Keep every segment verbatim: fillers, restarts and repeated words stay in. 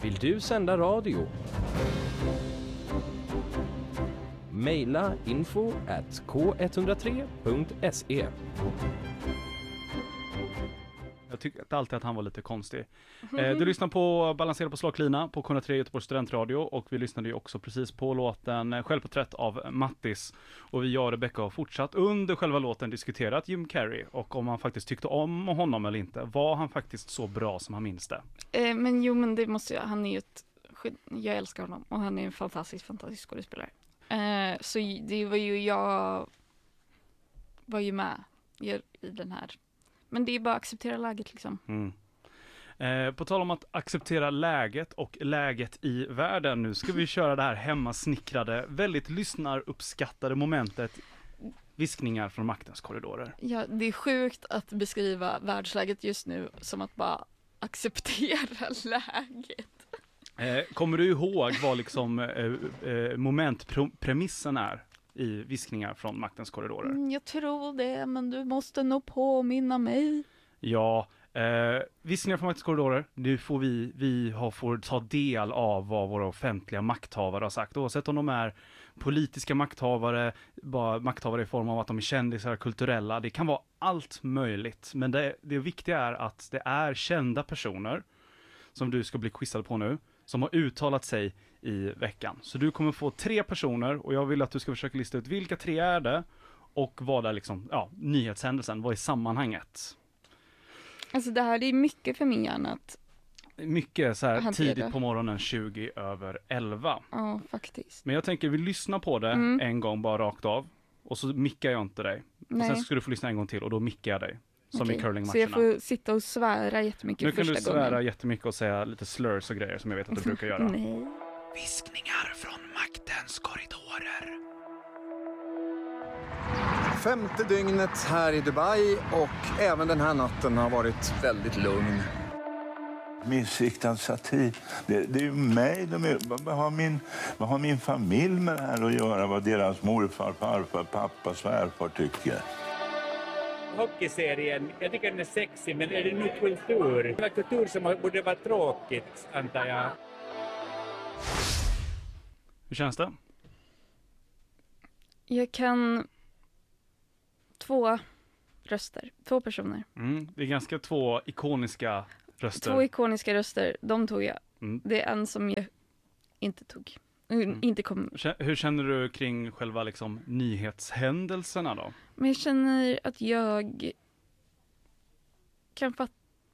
Vill du sända radio? Maila info at k ett noll tre punkt se. Jag tyckte alltid att han var lite konstig. Eh, du lyssnar på Balanserad på slaklina på K ett noll tre Göteborgs studentradio, och vi lyssnade ju också precis på låten Självporträtt av Mattis. Och vi, jag och Rebecca, har fortsatt under själva låten diskuterat Jim Carrey och om han faktiskt tyckte om honom eller inte. Var han faktiskt så bra som han minns det? Eh, men jo, men det måste jag. Han är ju ett... Jag älskar honom och han är en fantastisk, fantastisk skådespelare. Eh, så det var ju jag var ju med i, i den här. Men det är bara att acceptera läget liksom. Mm. Eh, på tal om att acceptera läget och läget i världen, nu ska vi köra det här hemmasnickrade, väldigt lyssnaruppskattade momentet viskningar från maktens korridorer. Ja, det är sjukt att beskriva världsläget just nu som att bara acceptera läget. Eh, kommer du ihåg vad liksom eh, eh, momentpremissen är i viskningar från maktens korridorer? Mm, jag tror det, men du måste nog påminna mig. Ja, eh, viskningar från maktens korridorer, nu får vi, vi har, får ta del av vad våra offentliga makthavare har sagt. Oavsett om de är politiska makthavare, bara makthavare i form av att de är kändisar, kulturella. Det kan vara allt möjligt, men det, det viktiga är att det är kända personer som du ska bli quizad på nu, som har uttalat sig i veckan. Så du kommer få tre personer och jag vill att du ska försöka lista ut vilka tre är det och vad är liksom, ja, nyhetshändelsen, vad är sammanhanget? Alltså det här är mycket för min hjärna att mycket så här hantera. Tidigt på morgonen tjugo över elva. Ja, faktiskt. Men jag tänker vi lyssnar på det Mm. en gång bara rakt av och så mickar jag inte dig. Och Nej. sen ska du få lyssna en gång till och då mickar jag dig. Som Okej. i curlingmatcherna. Så jag får sitta och svära jättemycket Nu kan första du svära gången. jättemycket och säga lite slurs och grejer som jag vet att du brukar göra. Nej. Viskningar från maktens korridorer. Femte dygnet här i Dubai och även den här natten har varit väldigt lugn. Missriktad satir. Det, det är ju mig de är, vad, vad, har min, vad har min familj med det här att göra? Vad deras morfar, farfar, pappa, svärfar tycker? Hockeyserien, jag tycker den är sexig, men är det nu kultur? Det är kultur som borde vara tråkigt, antar jag. Hur känns det? Jag kan två röster, två personer. Mm, det är ganska två ikoniska röster. Två ikoniska röster, de tog jag. Mm. Det är en som jag inte tog. Mm. Inte kom. Hur känner du kring själva liksom nyhetshändelserna då? Men jag känner att jag kan fatta.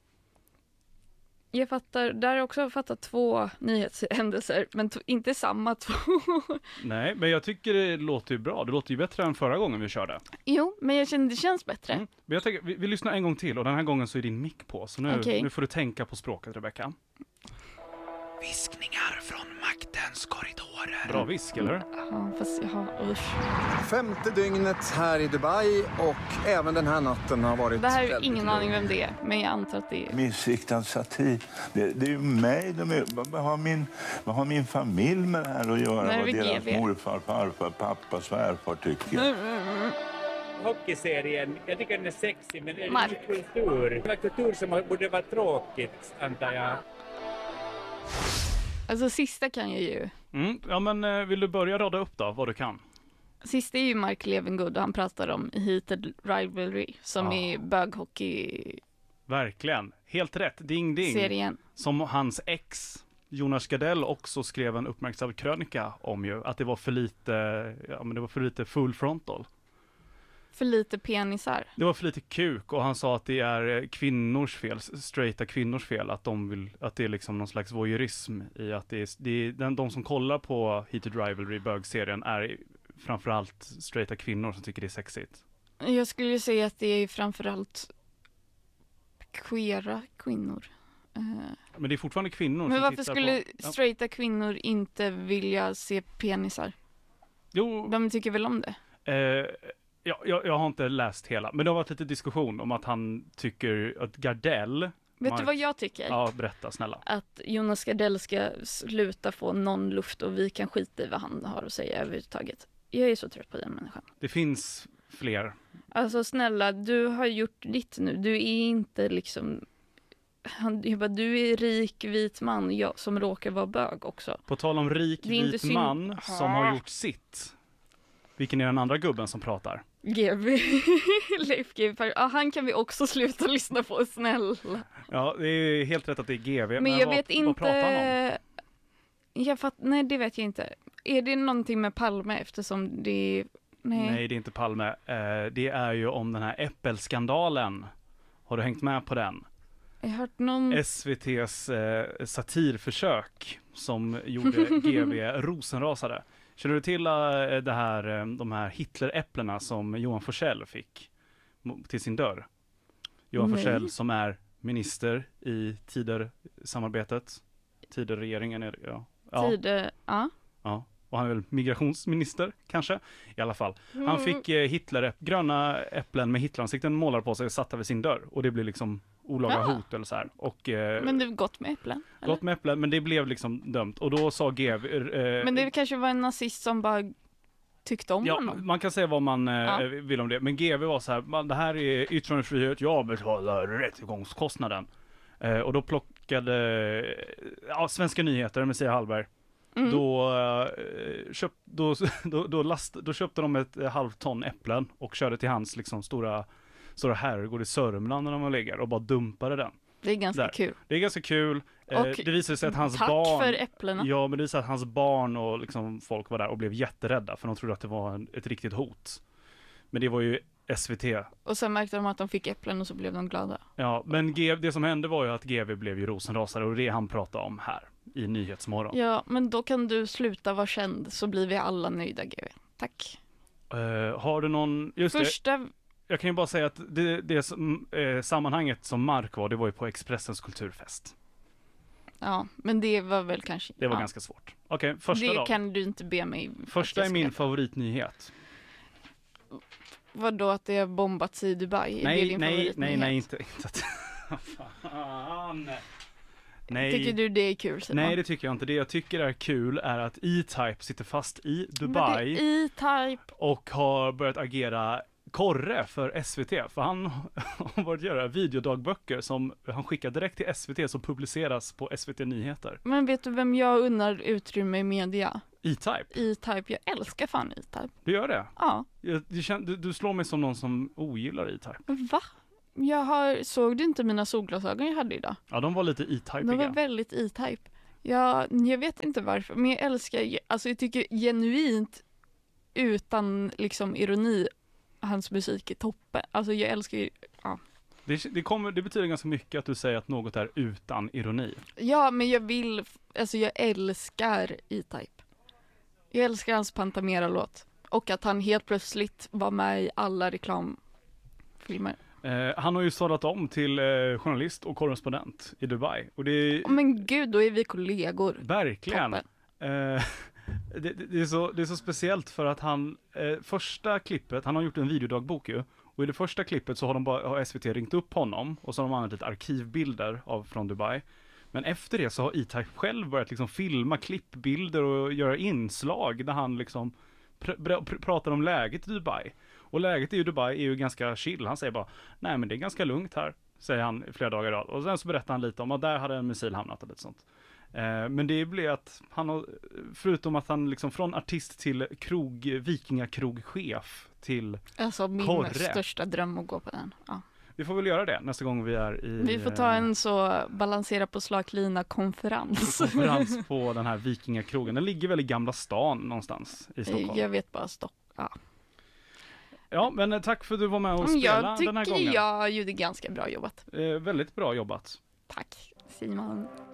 Jag fattar, där har jag också fattat två nyhetshändelser, men to- inte samma två. Nej, men jag tycker det låter ju bra. Det låter ju bättre än förra gången vi körde. Jo, men jag känner det känns bättre. Mm. Men jag tänker, vi, vi lyssnar en gång till och den här gången så är din mick på. Så nu, Okej. nu får du tänka på språket, Rebecca. Viskningar från maktens korridorer. Bra visk, eller? Ja, fast jag har, usch. Femte dygnet här i Dubai och även den här natten har varit Det här är väldigt ingen lugn. aning vem det är, men jag antar att det är. Missriktad satir. Det, det är ju mig de är, vad, vad, har min, vad har min familj med det här att göra? Nej, Vad vi deras G V. morfar, farfar, pappa, svärfar tycker? Hockeyserien, jag tycker den är sexig, men är det Mark. nu kultur? Det är kultur som borde vara tråkigt, antar jag. Alltså sista kan jag ju. Mm. Ja, men eh, vill du börja rada upp då, vad du kan? Sista är ju Mark Levengood och han pratar om Heated Rivalry som Ah. är böghockey-serien. Verkligen. Helt rätt. Ding, ding. Som hans ex, Jonas Gardell, också skrev en uppmärksammad krönika om ju. Att det var för lite, ja, men det var för lite full frontal. För lite penisar. Det var för lite kuk och han sa att det är kvinnors fel, straighta kvinnors fel, att de vill, att det är liksom någon slags voyeurism i att det är, det är den, de som kollar på Heated Rivalry, bögserien, är framförallt straighta kvinnor som tycker det är sexigt. Jag skulle ju säga att det är framförallt queera kvinnor. Uh. Men det är fortfarande kvinnor. Men som varför tittar skulle på, ja. straighta kvinnor inte vilja se penisar? Jo. De tycker väl om det? Eh, ja, jag, jag har inte läst hela, men det har varit lite diskussion om att han tycker att Gardell... Vet Mark, du vad jag tycker? Ja, berätta snälla. Att Jonas Gardell ska sluta få någon luft och vi kan skita i vad han har att säga överhuvudtaget. Jag är så trött på den människan. Det finns fler. Alltså snälla, du har gjort ditt nu. Du är inte liksom han, jag bara, du är rik vit man jag, som råkar vara bög också. På tal om rik Det är inte vit synd- man som har gjort sitt. Vilken är den andra gubben som pratar? G V. Leif G W. Ja, han kan vi också sluta lyssna på, snälla. Ja, det är helt rätt att det är G V. Men jag vad, vet vad inte... pratar han om? Jag fatt... Nej, det vet jag inte. Är det någonting med Palme eftersom det är... Nej. Nej, det är inte Palme. Eh, det är ju om den här Äppelskandalen. Har du hängt med på den? Jag har hört någon... S V T:s eh, satirförsök som gjorde G V rosenrasade. Känner du till eh, det här, eh, de här Hitleräpplena som Johan Forssell fick mo- till sin dörr? Johan Nej. Forssell som är minister i Tidösamarbetet. Tidöregeringen är det, ja. Ja, Tid... Ja. ja. Och han är väl migrationsminister, kanske? I alla fall. Han Mm. fick eh, Hitler, gröna äpplen med Hitleransikten målade på sig och satta vid sin dörr. Och det blev liksom olaga Ja. hot eller så här. Och, eh, Men det är gott med äpplen? eller? gott med äpplen, men det blev liksom dömt. Och då sa G V... Eh, Men det kanske var en nazist som bara tyckte om ja, honom? man kan säga vad man eh, Ja. vill om det. Men G V var så här, man, det här är yttrandefrihet, jag betalar rättegångskostnaden. Eh, och då plockade eh, ja, Svenska nyheter med Sia Hallberg. Mm. Då, eh, köp, då, då, då, last, då köpte de ett eh, halvt ton äpplen och körde till hans liksom, stora, stora herrgård i Sörmland när de var ligger och bara dumpade den. Det är ganska Där. kul. Det är ganska kul. Eh, Och det visade sig att hans Tack barn... för äpplena. Ja, men det visade att hans barn och liksom folk var där och blev jätterädda för de trodde att det var en, ett riktigt hot. Men det var ju S V T. Och sen märkte de att de fick äpplen och så blev de glada. Ja, men G, det som hände var ju att G V blev ju rosenrasare och det han pratade om här i Nyhetsmorgon. Ja, men då kan du sluta vara känd så blir vi alla nöjda, G V. Tack. Eh, har du någon... Just det. Första... Jag kan ju bara säga att det, det som, eh, sammanhanget som Mark var, det var ju på Expressens kulturfest. Ja, men det var väl kanske... Det var ja. ganska svårt. Okej, första Det då. kan du inte be mig. Första att är jag min ska- favoritnyhet. Vadå, att det har bombats i Dubai? Är det Nej, din nej, nej, favoritnyhet? nej, inte, inte att... Fan. Nej. Tycker du det är kul, Simon? Nej, det tycker jag inte. Det jag tycker är kul är att E-Type sitter fast i Men Dubai det är E-Type. och har börjat agera korre för S V T. För han har börjat göra videodagböcker som han skickar direkt till S V T som publiceras på S V T Nyheter. Men vet du vem jag unnar utrymme i media? E-Type, E-Type, jag älskar fan E-Type. du gör det? Ja, Jag, du, känner, du, du slår mig som någon som ogillar E-Type. va? Jag har, såg du inte mina solglasögon jag hade idag? Ja, de var lite De E-Typiga. var väldigt E-Type. Jag, jag vet inte varför, men jag älskar, alltså jag tycker genuint utan liksom ironi, hans musik är toppen. Alltså jag älskar ju, ja. Det, det, kommer, det betyder ganska mycket att du säger att något är utan ironi. Ja, men jag vill, alltså jag älskar E-Type. Jag älskar hans Pantamera-låt. Och att han helt plötsligt var med i alla reklamfilmer. Eh, han har ju sadlat om till eh, journalist och korrespondent i Dubai. Och det är Oh, men gud, då är vi kollegor. verkligen... Toppen. Eh, det, det, det, är så, det är så speciellt för att han, eh, första klippet, han har gjort en videodagbok ju. Och i det första klippet så har, de bara, har S V T ringt upp honom och så har de använt lite arkivbilder av, från Dubai. Men efter det så har E-Type själv börjat liksom filma klippbilder och göra inslag där han liksom pr- pr- pr- pratar om läget i Dubai. Och läget i Dubai är ju ganska chill. Han säger bara, nej men det är ganska lugnt här, säger han i flera dagar i rad. Och sen så berättar han lite om att där hade en missil hamnat och lite sånt. Eh, men det blir att han har, förutom att han liksom från artist till krog, vikingakrogchef till, Alltså min Korre. största dröm att gå på den. Ja. vi får väl göra det nästa gång vi är i Vi får ta en så balansera på slaklina konferens. konferens på den här vikingakrogen. Den ligger väl i Gamla stan någonstans i Stockholm. Jag vet bara stopp. Ja. Ja, men eh, tack för att du var med och Mm, spelade jag den här tycker gången. jag gjorde ganska bra jobbat. Eh, väldigt bra jobbat. Tack Simon.